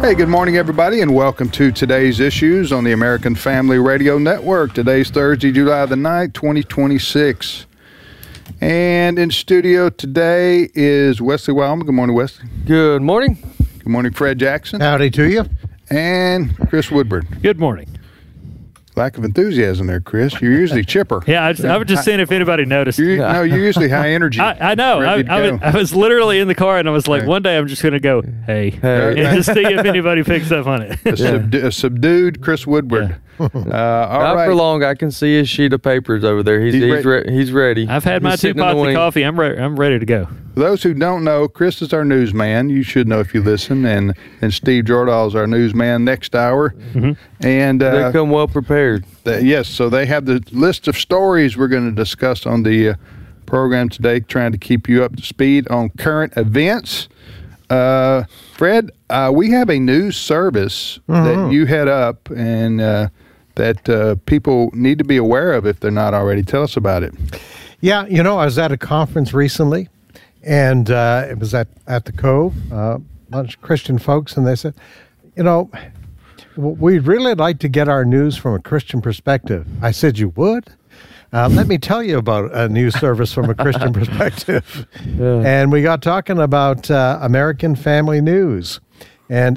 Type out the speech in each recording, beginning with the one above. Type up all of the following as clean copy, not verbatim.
Hey, good morning, everybody, and welcome to today's issues on the American Family Radio Network. Today's Thursday, July the 9th, 2026. And in studio today is Wesley Wildman. Good morning, Wesley. Good morning. Good morning, Fred Jackson. Howdy to you. And Chris Woodward. Good morning. Lack of enthusiasm there, Chris. You're usually chipper. Yeah, I was just seeing if anybody noticed. You're usually high energy. I know. I was literally in the car, and I was like, one day I'm just going to go, hey, and just see if anybody picks up on it. A subdued Chris Woodward. Yeah. Not for long. I can see his sheet of papers over there. He's ready. I've had my 2 pots of coffee. I'm ready to go. For those who don't know, Chris is our newsman. You should know if you listen. And Steve Jordahl is our newsman next hour. Mm-hmm. And they come well prepared. Yes, so they have the list of stories we're going to discuss on the program today, trying to keep you up to speed on current events. Fred, we have a news service that you head up and that people need to be aware of if they're not already. Tell us about it. Yeah, I was at a conference recently, and it was at the Cove, a bunch of Christian folks, and they said, we'd really like to get our news from a Christian perspective. I said, you would? Let me tell you about a news service from a Christian perspective. Yeah. And we got talking about American Family News. And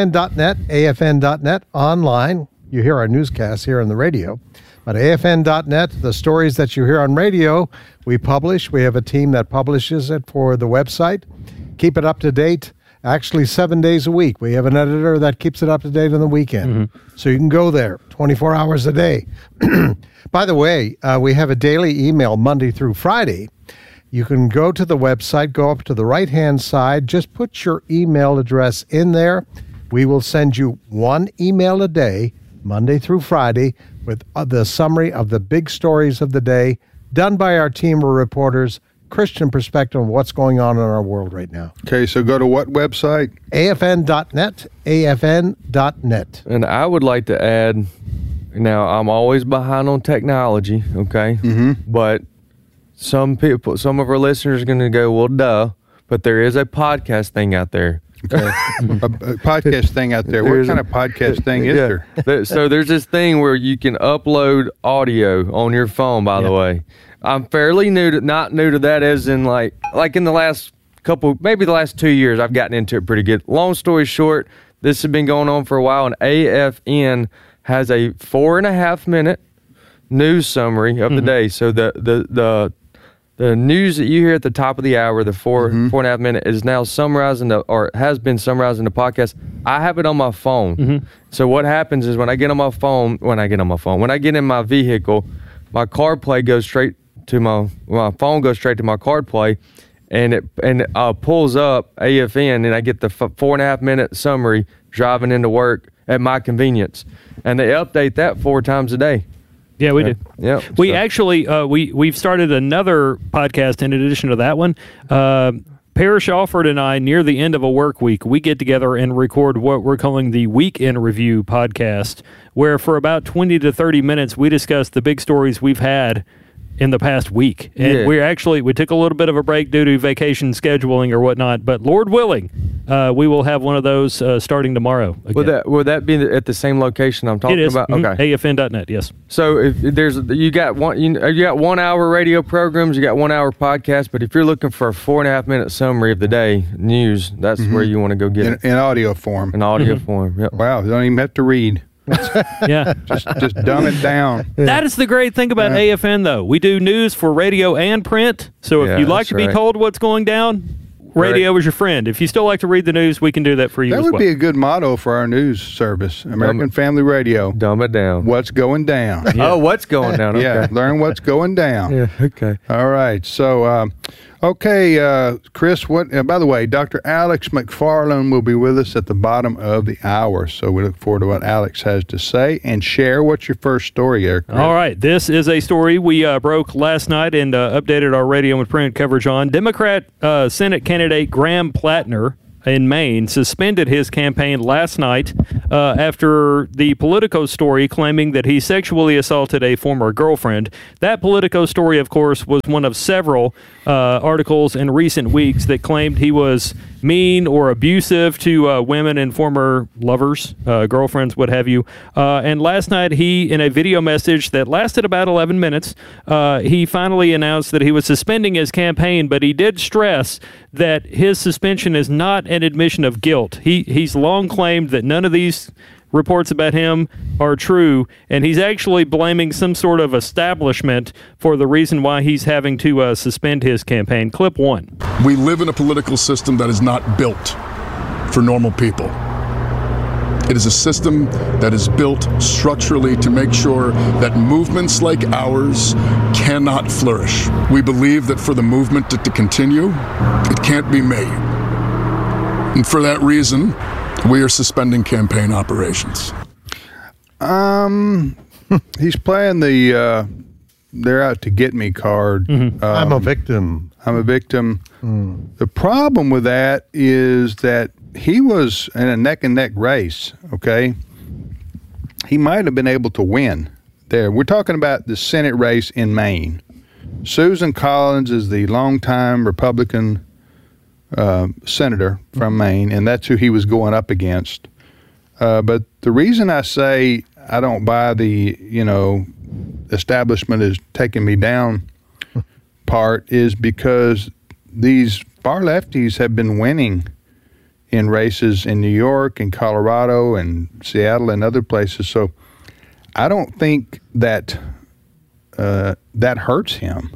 AFN.net online, you hear our newscasts here on the radio, but AFN.net, the stories that you hear on radio, we publish. We have a team that publishes it for the website. Keep it up to date. Actually, 7 days a week. We have an editor that keeps it up to date on the weekend. Mm-hmm. So you can go there 24 hours a day. By the way, we have a daily email Monday through Friday. You can go to the website, go up to the right-hand side, just put your email address in there. We will send you one email a day, Monday through Friday, with the summary of the big stories of the day, done by our team of reporters, Christian perspective on what's going on in our world right now. Okay, so go to what website? AFN.net, AFN.net. And I would like to add, now I'm always behind on technology, okay? Mm-hmm. But some of our listeners are going to go, well, duh, but there is a podcast thing out there. Okay. a podcast thing out there. What kind of podcast thing is there? So there's this thing where you can upload audio on your phone, by the way. I'm fairly not new to that, as in like in the last maybe the last 2 years, I've gotten into it pretty good. Long story short, this has been going on for a while, and AFN has a 4.5 minute news summary of the day. So the news that you hear at the top of the hour, the 4.5 minute, is now summarized or has been summarized in the podcast. I have it on my phone. Mm-hmm. So what happens is when I get in my vehicle, my CarPlay goes straight to my phone goes straight to my CarPlay, and it pulls up AFN, and I get the 4.5 minute summary driving into work at my convenience, and they update that 4 times a day. Yeah, we do. Yeah, we actually we've started another podcast in addition to that one. Parrish Alford and I, near the end of a work week, we get together and record what we're calling the Week in Review podcast, where for about 20 to 30 minutes we discuss the big stories we've had in the past week. And we took a little bit of a break due to vacation scheduling or whatnot, but Lord willing, we will have one of those starting tomorrow again. Will that be at the same location I'm talking about? Okay. AFN.net, yes. So if you got 1 hour radio programs, you got 1 hour podcast, but if you're looking for a 4.5 minute summary of the day news, that's where you want to go get it. In audio form. In audio form, yep. Wow, you don't even have to read. Yeah, just dumb it down. That is the great thing about AFN, though. We do news for radio and print. So if you'd like to be told what's going down, radio is your friend. If you still like to read the news, we can do that for you. That would be a good motto for our news service, American Family Radio. Dumb it down. What's going down? Yeah. Oh, what's going down? Okay. Yeah, learn what's going down. Yeah. Okay. All right. So, Chris, by the way, Dr. Alex McFarland will be with us at the bottom of the hour. So we look forward to what Alex has to say, and share what's your first story there, Chris. All right. This is a story we broke last night and updated our radio and print coverage on. Democrat Senate candidate Graham Plattner in Maine suspended his campaign last night after the Politico story claiming that he sexually assaulted a former girlfriend. That Politico story, of course, was one of several articles in recent weeks that claimed he was mean or abusive to women and former lovers, girlfriends, what have you. And last night, he, in a video message that lasted about 11 minutes, he finally announced that he was suspending his campaign, but he did stress that his suspension is not an admission of guilt. He's long claimed that none of these reports about him are true, and he's actually blaming some sort of establishment for the reason why he's having to suspend his campaign. Clip 1. We live in a political system that is not built for normal people. It is a system that is built structurally to make sure that movements like ours cannot flourish. We believe that for the movement to continue, it can't be made. And for that reason, we are suspending campaign operations. He's playing the they're out to get me card. I'm a victim. I'm a victim. The problem with that is that he was in a neck and neck race, okay? He might have been able to win there. We're talking about the Senate race in Maine. Susan Collins is the longtime Republican senator from Maine, and that's who he was going up against. But the reason I say I don't buy the, establishment is taking me down part is because these far lefties have been winning in races in New York and Colorado and Seattle and other places. So I don't think that that hurts him.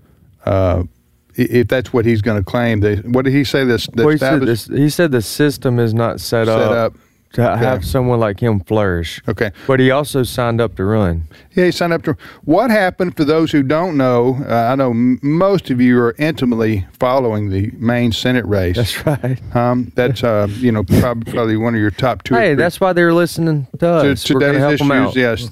If that's what he's going to claim. What did he say? He said the system is not set up to have someone like him flourish. Okay. But he also signed up to run. Yeah, he signed up to. What happened, for those who don't know, I know most of you are intimately following the Maine Senate race. That's right. That's, probably one of your top two. Hey, that's why they're listening to us. We're going to help them out. Yes,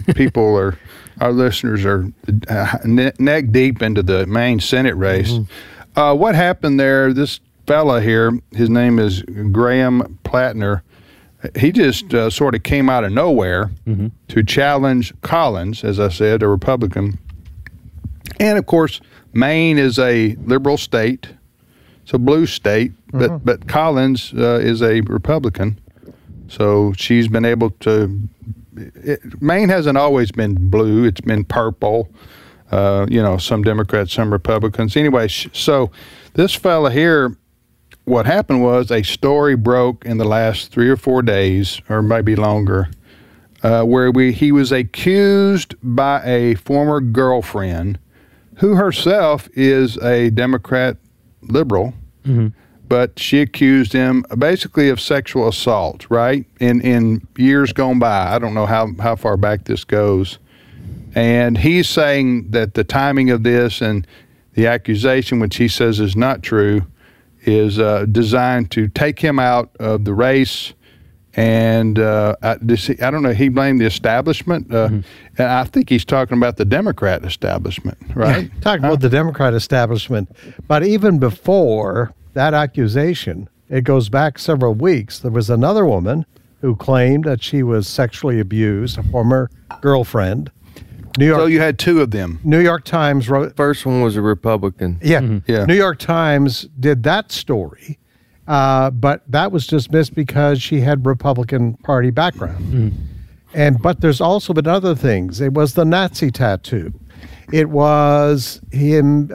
our listeners are neck deep into the Maine Senate race. Mm-hmm. What happened there, this fella here, his name is Graham Plattner, he just sort of came out of nowhere to challenge Collins, as I said, a Republican. And, of course, Maine is a liberal state. It's a blue state, but Collins is a Republican. So she's been able to Maine hasn't always been blue. It's been purple. Some Democrats, some Republicans. Anyway, so this fella here, what happened was a story broke in the last 3 or 4 days, or maybe longer, where he was accused by a former girlfriend who herself is a Democrat liberal, but she accused him basically of sexual assault, right? In years gone by. I don't know how far back this goes. And he's saying that the timing of this and the accusation, which he says is not true, is designed to take him out of the race. And I don't know, he blamed the establishment. And I think he's talking about the Democrat establishment, right? Yeah, talking about the Democrat establishment. But even before that accusation, it goes back several weeks. There was another woman who claimed that she was sexually abused, a former girlfriend. So you had two of them. New York Times wrote. First one was a Republican. Yeah. Yeah. New York Times did that story, but that was dismissed because she had Republican Party background. But there's also been other things. It was the Nazi tattoo. It was him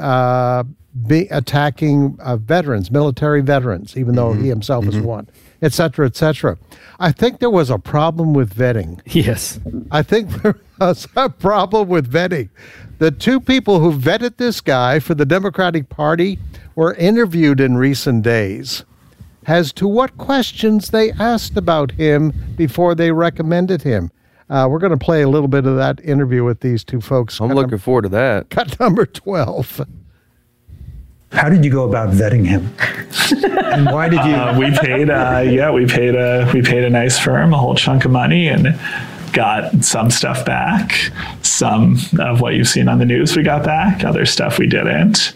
attacking veterans, military veterans, even though he himself is one, et cetera, et cetera. I think there was a problem with vetting. Yes. I think there was a problem with vetting. The two people who vetted this guy for the Democratic Party were interviewed in recent days as to what questions they asked about him before they recommended him. We're going to play a little bit of that interview with these two folks. I'm looking forward to that. Cut number 12. How did you go about vetting him? And why did you? We paid a nice firm a whole chunk of money and got some stuff back. Some of what you've seen on the news we got back. Other stuff we didn't.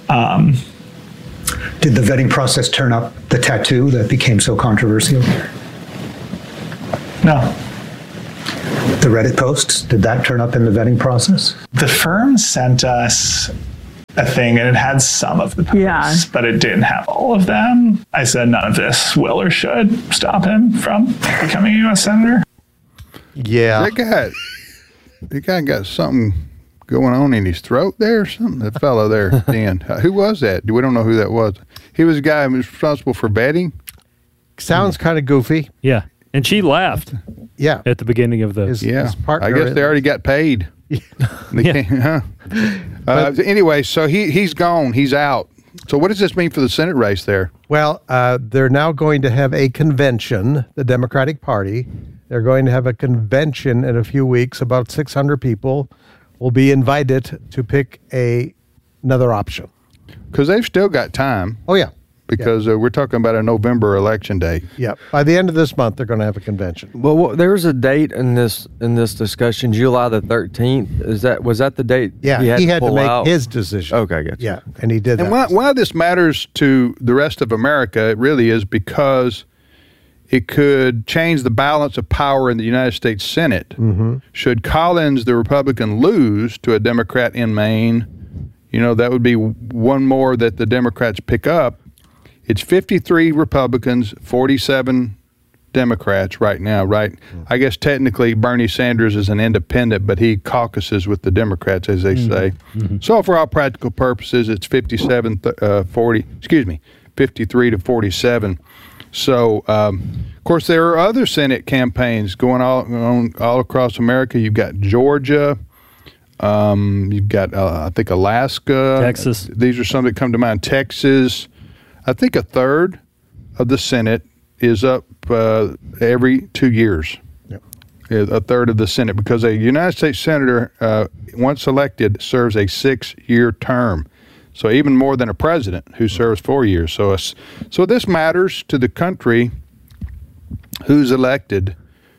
Did the vetting process turn up the tattoo that became so controversial? No. The Reddit posts, did that turn up in the vetting process? The firm sent us a thing and it had some of the posts, but it didn't have all of them. I said none of this will or should stop him from becoming a U.S. Senator. Yeah. That guy got something going on in his throat there or something? That fellow there, Dan. Who was that? We don't know who that was. He was a guy who was responsible for vetting. Sounds kind of goofy. Yeah. And she laughed Yeah. at the beginning of the. His partner. I guess they already got paid. They Yeah. can't, huh? Anyway, so he's gone. He's out. So what does this mean for the Senate race there? Well, they're now going to have a convention, the Democratic Party. They're going to have a convention in a few weeks. About 600 people will be invited to pick another option. Because they've still got time. Oh, yeah. Because we're talking about a November election day. Yeah. By the end of this month, they're going to have a convention. Well, there was a date in this discussion, July the 13th. Was that the date? Yeah. He had to pull make out? his decision. Okay, gotcha. Yeah. And he did that. And why this matters to the rest of America, it really is because it could change the balance of power in the United States Senate. Mm-hmm. Should Collins, the Republican, lose to a Democrat in Maine, that would be one more that the Democrats pick up. It's 53 Republicans, 47 Democrats right now, right? Mm-hmm. I guess technically Bernie Sanders is an independent, but he caucuses with the Democrats, as they say. Mm-hmm. So for all practical purposes, it's 53 to 47. So, of course, there are other Senate campaigns going all across America. You've got Georgia. You've got, I think, Alaska. Texas. These are some that come to mind. Texas. I think a third of the Senate is up every 2 years. Yep. A third of the Senate, because a United States Senator, once elected, serves a 6-year term. So even more than a president who serves 4 years. So this matters to the country who's elected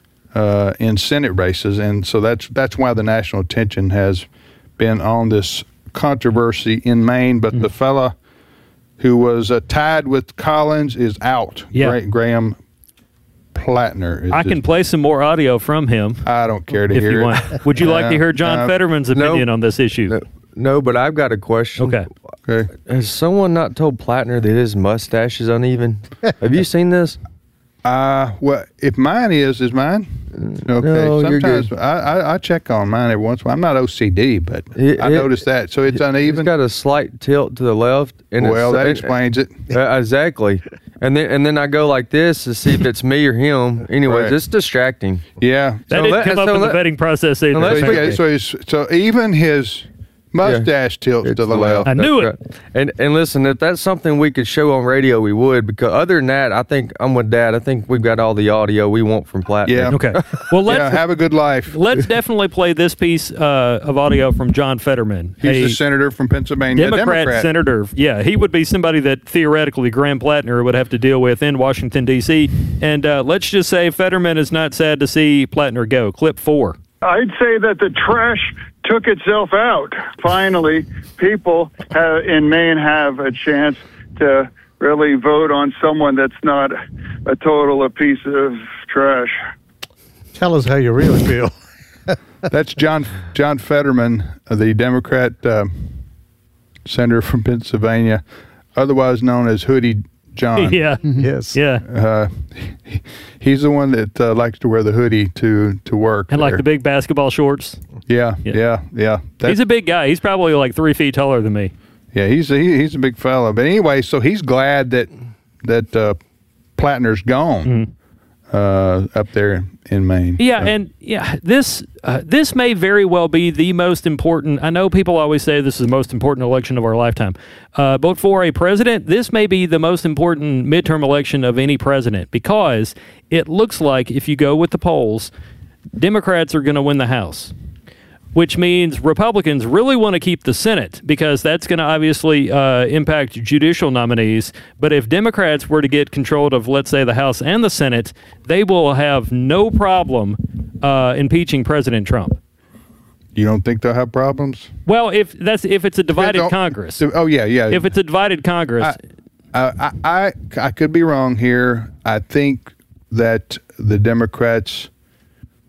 in Senate races, and so that's why the national attention has been on this controversy in Maine. But the fella who was tied with Collins is out. Yeah. Graham Plattner. I can play some more audio from him. I don't care to if hear you it. want. Would you like to hear John Fetterman's opinion on this issue? No, but I've got a question. Okay. Has someone not told Plattner that his mustache is uneven? Have you seen this? Well, if mine is mine? Okay. No, you're sometimes good. I check on mine every once in a while. I'm not OCD, but I noticed that. So it's uneven. It's got a slight tilt to the left. And That explains it. Exactly. And then I go like this to see if it's me or him. Anyways, Right. it's distracting. Yeah. That didn't come up in the vetting process either. So even his mustache tilts to the left. I knew That's it. right. And listen, if that's something we could show on radio, we would. Because other than that, I think I'm with Dad. I think we've got all the audio we want from Plattner. Yeah. Okay. Well, let's have a good life. let's definitely play this piece of audio from John Fetterman. He's the senator from Pennsylvania. Democrat senator. Yeah, he would be somebody that theoretically Graham Plattner would have to deal with in Washington, D.C. And let's just say Fetterman is not sad to see Plattner go. Clip 4. I'd say that the trash took itself out. Finally, people in Maine have a chance to really vote on someone that's not a piece of trash. Tell us how you really feel. That's John Fetterman, the Democrat senator from Pennsylvania, otherwise known as Hoodie John. Yeah. Yes. Yeah. He's the one that likes to wear the hoodie to work. And like there. the big basketball shorts. Yeah. He's a big guy. He's probably like 3 feet taller than me. Yeah, he's a big fella. But anyway, so he's glad that Plattner's gone up there in Maine. Yeah, So. and this may very well be the most important. I know people always say this is the most important election of our lifetime, but for a president, this may be the most important midterm election of any president, because it looks like, if you go with the polls, Democrats are going to win the House, which means Republicans really want to keep the Senate, because that's going to obviously impact judicial nominees. But if Democrats were to get control of, let's say, the House and the Senate, they will have no problem impeaching President Trump. You don't think they'll have problems? Well, if it's a divided Congress. Oh yeah. If it's a divided Congress. I could be wrong here. I think that the Democrats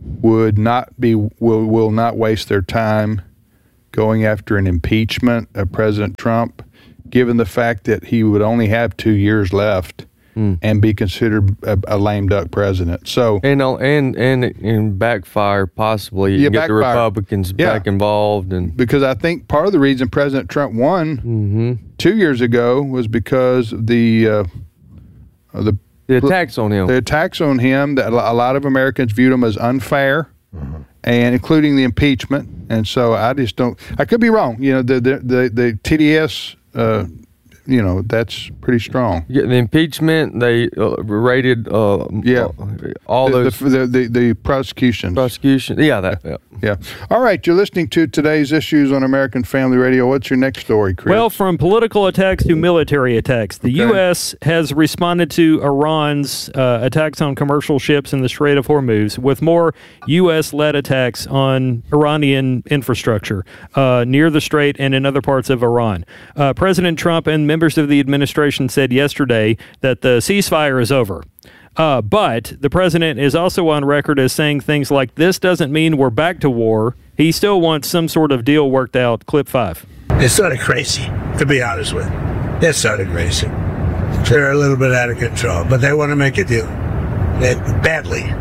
will not waste their time going after an impeachment of President Trump, given the fact that he would only have 2 years left and be considered a lame duck president. So and backfire possibly. You get the Republicans back involved, and because I think part of the reason President Trump won 2 years ago was because of the attacks on him. The attacks on him that a lot of Americans viewed him as unfair, and including the impeachment. And so I just don't. I could be wrong. The TDS. That's pretty strong. Yeah, the impeachment, they raided all those the prosecutions. Yeah. All right, you're listening to today's issues on American Family Radio. What's your next story, Chris? Well, from political attacks to military attacks, the U.S. has responded to Iran's attacks on commercial ships in the Strait of Hormuz with more U.S.-led attacks on Iranian infrastructure near the Strait and in other parts of Iran. President Trump and members of the administration said yesterday that the ceasefire is over. But the president is also on record as saying things like, this doesn't mean we're back to war. He still wants some sort of deal worked out. Clip 5. They're sort of crazy, to be honest with you. They're sort of crazy. They're a little bit out of control, but they want to make a deal. Badly.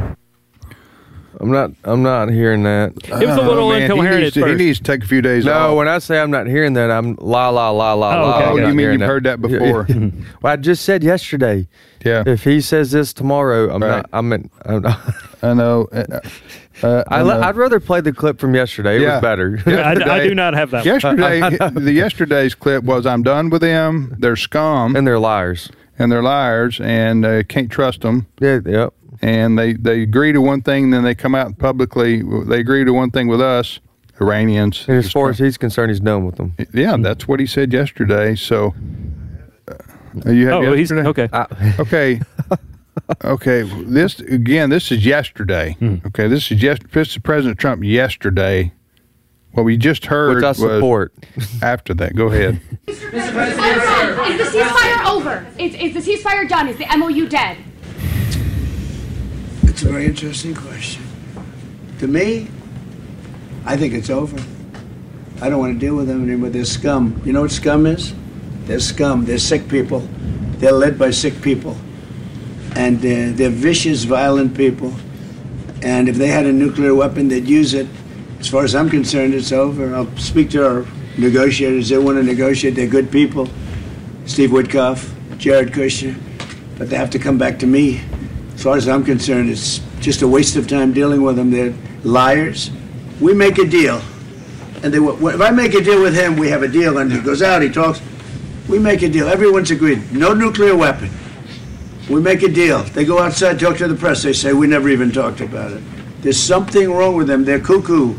I'm not hearing that. It was a little incoherent at first. He needs to take a few days off. No, when I say I'm not hearing that, I'm la. Oh, you mean you've heard that before? Well, I just said yesterday. Yeah. If he says this tomorrow, I'm not. I know. I'd rather play the clip from yesterday. It was better. I do not have that. Yesterday's clip was, I'm done with them. They're scum. And they're liars. And can't trust them. Yeah. And they agree to one thing, then they come out publicly. They agree to one thing with us, Iranians. And as far as he's concerned, he's done with them. Yeah, that's what he said yesterday. So, you have yesterday? Okay. Okay. This is yesterday. Okay, this is President Trump yesterday. What we just heard which I support. After that. Go ahead. Mr. President, is the ceasefire over? Is the ceasefire done? Is the MOU dead? It's a very interesting question. To me, I think it's over. I don't want to deal with them anymore. They're scum. You know what scum is? They're scum. They're sick people. They're led by sick people. And they're vicious, violent people. And if they had a nuclear weapon, they'd use it. As far as I'm concerned, it's over. I'll speak to our negotiators. They want to negotiate. They're good people. Steve Witkoff, Jared Kushner. But they have to come back to me. As far as I'm concerned, it's just a waste of time dealing with them. They're liars. We make a deal. And if I make a deal with him, we have a deal. And he goes out, he talks. We make a deal. Everyone's agreed. No nuclear weapon. We make a deal. They go outside, talk to the press. They say, we never even talked about it. There's something wrong with them. They're cuckoo.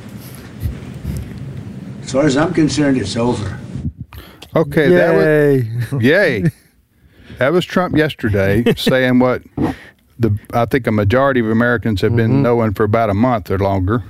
As far as I'm concerned, it's over. Okay. Yay. That was Trump yesterday saying what I think a majority of Americans have been knowing for about a month or longer.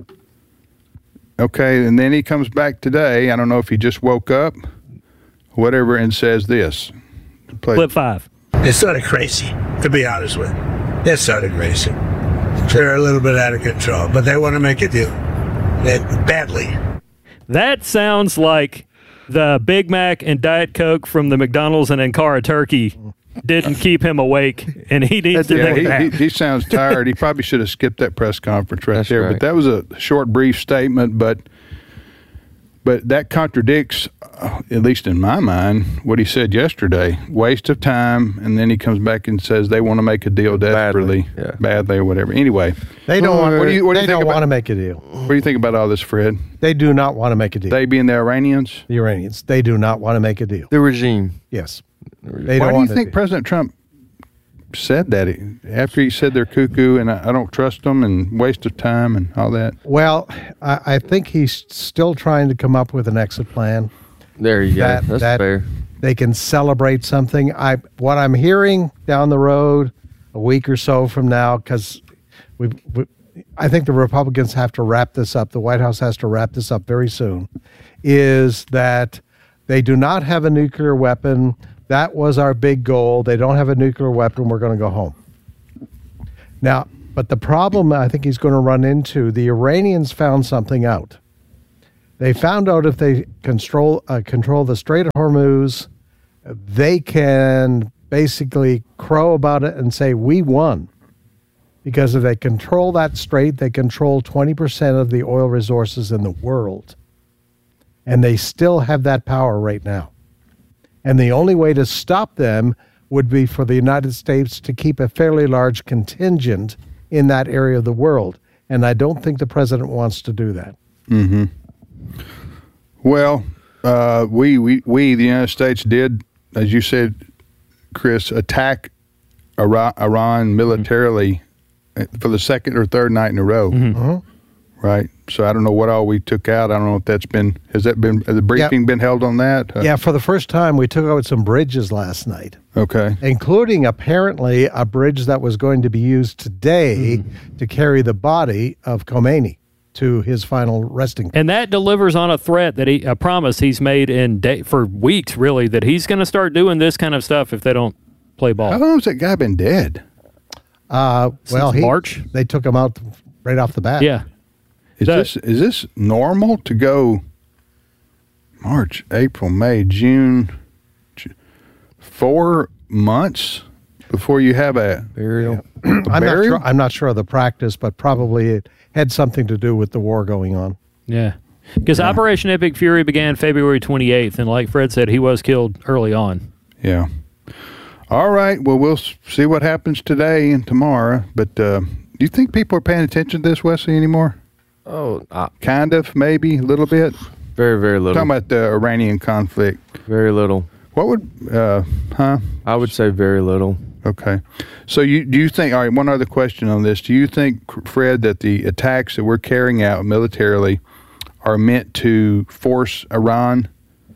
Okay, and then he comes back today. I don't know if he just woke up, whatever, and says this. Clip 5. They're sort of crazy, to be honest with you. They're sort of crazy. They're a little bit out of control, but they want to make a deal. Badly. That sounds like the Big Mac and Diet Coke from the McDonald's and Ankara turkey didn't keep him awake, and he needs to take a nap. He sounds tired. He probably should have skipped that press conference right there. Right. But that was a short, brief statement, but that contradicts, at least in my mind, what he said yesterday. Waste of time, and then he comes back and says they want to make a deal desperately, badly or whatever. Anyway. They don't want to make a deal. What do you think about all this, Fred? They do not want to make a deal. They being the Iranians? The Iranians. They do not want to make a deal. The regime. Yes. Why do you think President Trump said that after he said they're cuckoo and I don't trust them and waste of time and all that? Well, I think he's still trying to come up with an exit plan. There you go. That's fair. They can celebrate something. What I'm hearing down the road a week or so from now, because I think the Republicans have to wrap this up. The White House has to wrap this up very soon, is that they do not have a nuclear weapon. That was our big goal. They don't have a nuclear weapon. We're going to go home. Now, But the problem I think he's going to run into, the Iranians found something out. They found out if they control the Strait of Hormuz, they can basically crow about it and say, we won. Because if they control that strait, they control 20% of the oil resources in the world. And they still have that power right now. And the only way to stop them would be for the United States to keep a fairly large contingent in that area of the world. And I don't think the president wants to do that. Mm-hmm. Well, we, the United States, did, as you said, Chris, attack Iran militarily for the second or third night in a row. Mm-hmm. Uh-huh. Right. So I don't know what all we took out. I don't know if has the briefing been held on that? Yeah, for the first time, we took out some bridges last night. Okay. Including apparently a bridge that was going to be used today to carry the body of Khomeini to his final resting place. And that delivers on a threat that a promise he's made for weeks, really, that he's going to start doing this kind of stuff if they don't play ball. How long has that guy been dead? March. They took him out right off the bat. Yeah. Is this normal to go March, April, May, June, 4 months before you have a burial? Yeah. I'm not sure of the practice, but probably it had something to do with the war going on. Yeah. Because Operation Epic Fury began February 28th, and like Fred said, he was killed early on. Yeah. All right. Well, we'll see what happens today and tomorrow. But do you think people are paying attention to this, Wesley, anymore? Oh, kind of, maybe, a little bit? Very, very little. Talking about the Iranian conflict. Very little. What would, I would say very little. Okay. So do you think, all right, one other question on this. Do you think, Fred, that the attacks that we're carrying out militarily are meant to force Iran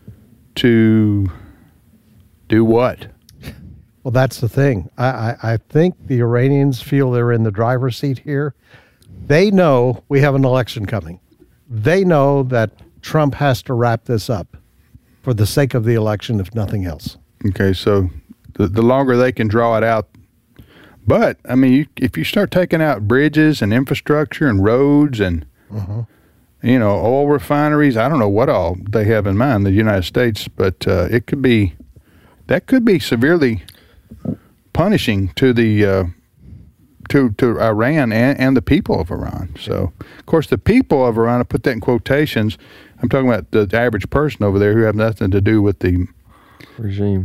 to do what? Well, that's the thing. I think the Iranians feel they're in the driver's seat here. They know we have an election coming. They know that Trump has to wrap this up for the sake of the election, if nothing else. Okay, so the longer they can draw it out. But, I mean, if you start taking out bridges and infrastructure and roads and, oil refineries, I don't know what all they have in mind, the United States, but that could be severely punishing to the to Iran and the people of Iran. So, of course, the people of Iran, I put that in quotations. I'm talking about the average person over there who have nothing to do with the regime.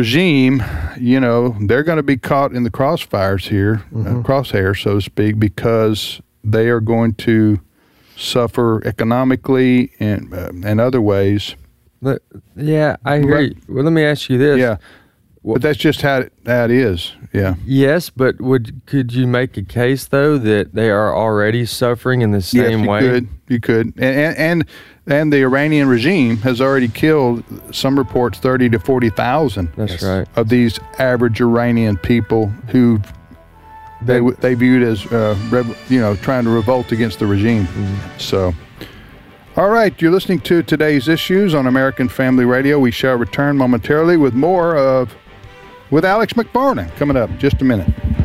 They're going to be caught in the crossfires here, crosshairs, so to speak, because they are going to suffer economically and other ways. Yeah, I agree. Well, let me ask you this. Yeah. But that's just how it is. Yeah. Yes, but could you make a case though that they are already suffering in the same way? You could. And the Iranian regime has already killed, some reports, 30 to 40,000. That's right. Of these average Iranian people who they viewed as trying to revolt against the regime. So. All right, you're listening to today's issues on American Family Radio. We shall return momentarily with more with Alex McFarland coming up in just a minute.